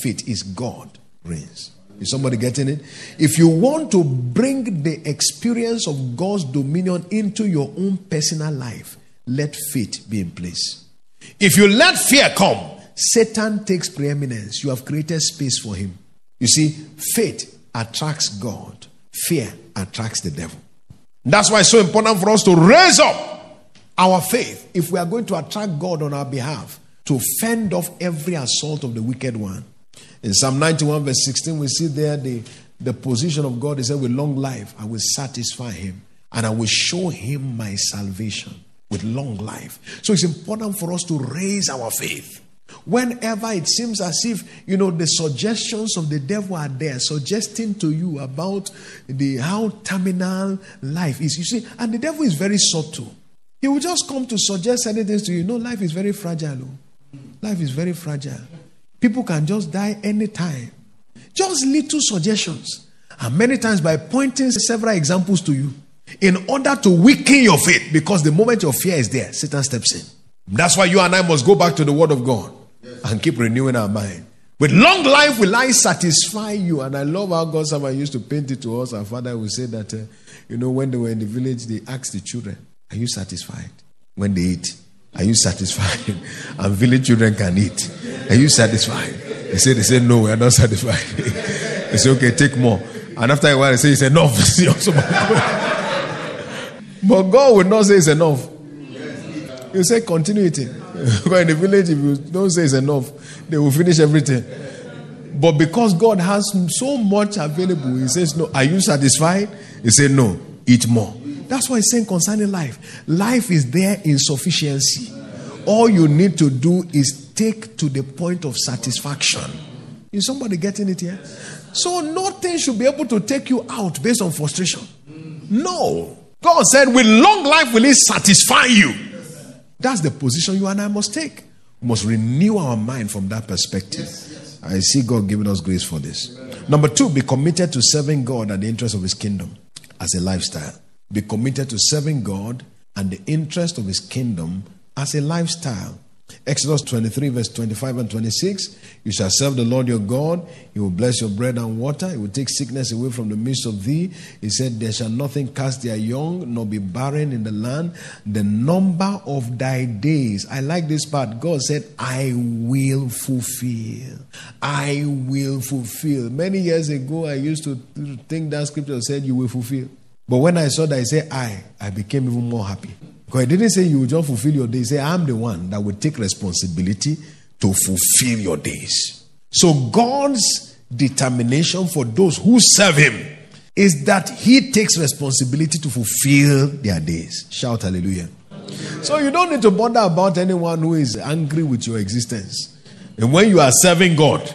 faith is God reigns. Is somebody getting it? If you want to bring the experience of God's dominion into your own personal life, let faith be in place. If you let fear come, Satan takes preeminence. You have created space for him. You see, faith attracts God. Fear attracts the devil. That's why it's so important for us to raise up our faith if we are going to attract God on our behalf, to fend off every assault of the wicked one. In Psalm 91 verse 16, we see there the position of God. He said, with long life, I will satisfy him and I will show him my salvation with long life. So it's important for us to raise our faith. Whenever it seems as if, the suggestions of the devil are there, suggesting to you about how terminal life is. You see, and the devil is very subtle. He will just come to suggest certain things to you. Life is very fragile. Life is very fragile. People can just die anytime. Just little suggestions. And many times by pointing several examples to you in order to weaken your faith, because the moment your fear is there, Satan steps in. That's why you and I must go back to the word of God and keep renewing our mind. With long life will I satisfy you. And I love how God's servant used to paint it to us. Our father would say that, when they were in the village, they asked the children, are you satisfied? When they eat, are you satisfied? And village children can eat. Are you satisfied? They said, no, we are not satisfied. They said, okay, take more. And after a while, they say, it's enough. But God will not say it's enough. He'll say, continue eating. But in the village, if you don't say it's enough, they will finish everything. But because God has so much available, he says, no, are you satisfied? He said, no, eat more. That's why he's saying concerning life. Life is there in sufficiency. All you need to do is take to the point of satisfaction. Is somebody getting it here? So nothing should be able to take you out based on frustration. No. God said, with long life will he satisfy you. That's the position you and I must take. We must renew our mind from that perspective. I see God giving us grace for this. Number 2, be committed to serving God and the interest of his kingdom as a lifestyle. Be committed to serving God and the interest of his kingdom as a lifestyle. Exodus 23 verse 25 and 26. You shall serve the Lord your God. He will bless your bread and water. He will take sickness away from the midst of thee. He said, there shall nothing cast their young, nor be barren in the land. The number of thy days. I like this part. God said, I will fulfill. I will fulfill. Many years ago, I used to think that scripture said you will fulfill. But when I saw that, I said, I became even more happy. Because it didn't say you will just fulfill your days. He said, I'm the one that will take responsibility to fulfill your days. So God's determination for those who serve him is that he takes responsibility to fulfill their days. Shout hallelujah. So you don't need to bother about anyone who is angry with your existence. And when you are serving God,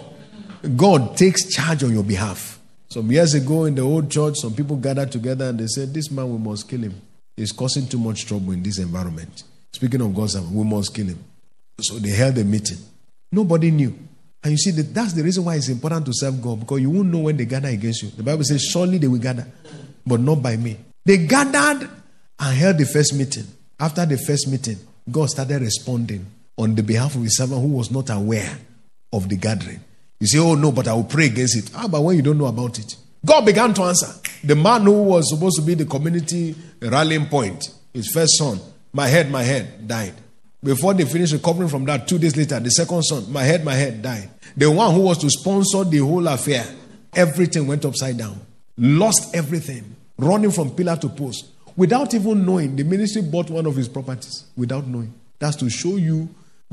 God takes charge on your behalf. Some years ago in the old church, some people gathered together and they said, this man, we must kill him. He's causing too much trouble in this environment. Speaking of God's servant, we must kill him. So they held a meeting. Nobody knew. And you see, that's the reason why it's important to serve God, because you won't know when they gather against you. The Bible says, surely they will gather, but not by me. They gathered and held the first meeting. After the first meeting, God started responding on the behalf of his servant who was not aware of the gathering. You say, oh no, but I will pray against it. How about when you don't know about it? God began to answer. The man who was supposed to be the community rallying point, his first son, my head, died. Before they finished recovering from that, 2 days later, the second son, my head, died. The one who was to sponsor the whole affair, everything went upside down. Lost everything. Running from pillar to post. Without even knowing, the ministry bought one of his properties. Without knowing. That's to show you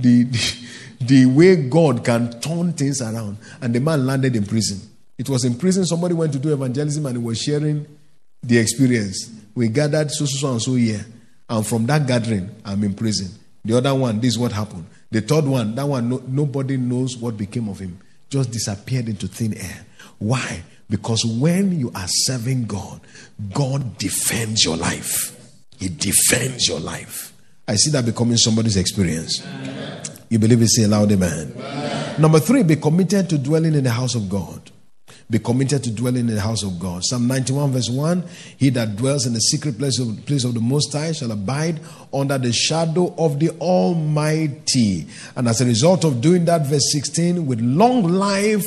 the way God can turn things around. And the man landed in prison. It was in prison. Somebody went to do evangelism and he was sharing the experience. We gathered so and so here. And from that gathering, I'm in prison. The other one, this is what happened. The third one, that one, nobody knows what became of him. Just disappeared into thin air. Why? Because when you are serving God, God defends your life. He defends your life. I see that becoming somebody's experience. Amen. You believe it? Say aloud, amen. Amen. Number 3, be committed to dwelling in the house of God. Be committed to dwelling in the house of God. Psalm 91 verse 1, he that dwells in the secret place of the Most High shall abide under the shadow of the Almighty. And as a result of doing that, verse 16, with long life